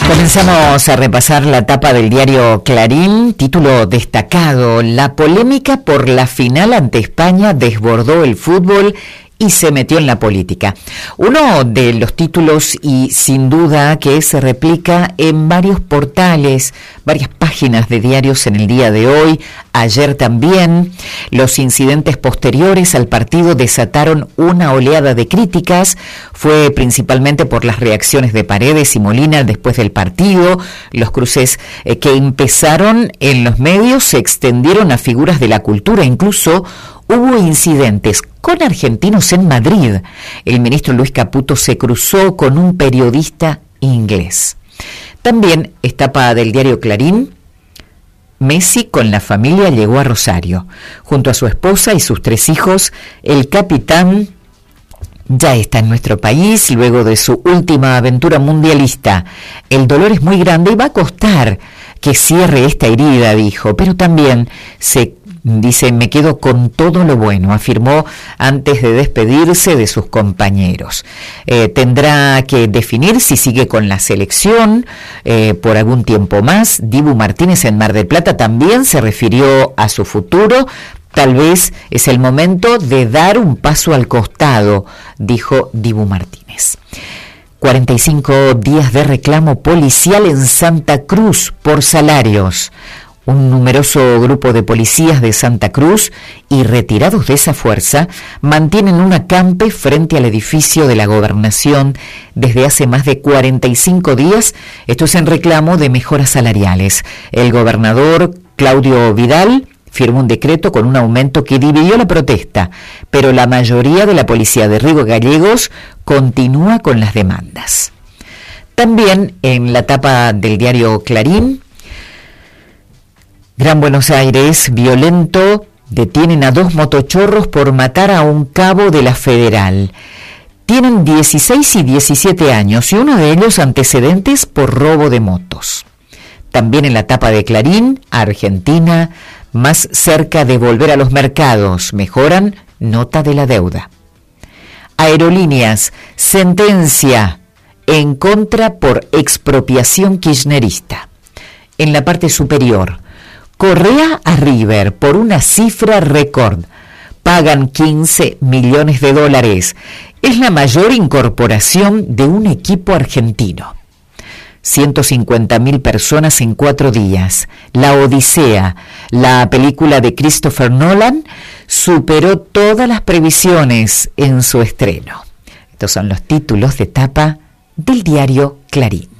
Comenzamos a repasar la tapa del diario Clarín, título destacado: la polémica por la final ante España desbordó el fútbol y se metió en la política. Uno de los títulos, y sin duda que se replica en varios portales, varias páginas de diarios en el día de hoy, ayer también. Los incidentes posteriores al partido desataron una oleada de críticas. Fue principalmente por las reacciones de Paredes y Molina después del partido. Los cruces que empezaron en los medios se extendieron a figuras de la cultura. Incluso hubo incidentes con argentinos en Madrid. El ministro Luis Caputo se cruzó con un periodista inglés. También, tapa del diario Clarín: Messi con la familia llegó a Rosario. Junto a su esposa y sus 3 hijos, el capitán ya está en nuestro país luego de su última aventura mundialista. El dolor es muy grande y va a costar que cierre esta herida, dijo, pero también dice, me quedo con todo lo bueno, afirmó antes de despedirse de sus compañeros. Tendrá que definir si sigue con la selección por algún tiempo más. Dibu Martínez en Mar del Plata también se refirió a su futuro. Tal vez es el momento de dar un paso al costado, dijo Dibu Martínez. 45 días de reclamo policial en Santa Cruz por salarios. Un numeroso grupo de policías de Santa Cruz y retirados de esa fuerza mantienen un acampe frente al edificio de la Gobernación desde hace más de 45 días. Esto es en reclamo de mejoras salariales. El gobernador Claudio Vidal firmó un decreto con un aumento que dividió la protesta, pero la mayoría de la policía de Río Gallegos continúa con las demandas. También en la tapa del diario Clarín: Gran Buenos Aires, violento, detienen a 2 motochorros por matar a un cabo de la Federal. Tienen 16 y 17 años y uno de ellos antecedentes por robo de motos. También en la tapa de Clarín: Argentina más cerca de volver a los mercados, mejoran nota de la deuda. Aerolíneas, sentencia en contra por expropiación kirchnerista. En la parte superior: Correa a River por una cifra récord. Pagan $15 millones. Es la mayor incorporación de un equipo argentino. 150.000 personas en 4 días. La Odisea, la película de Christopher Nolan, superó todas las previsiones en su estreno. Estos son los títulos de tapa del diario Clarín.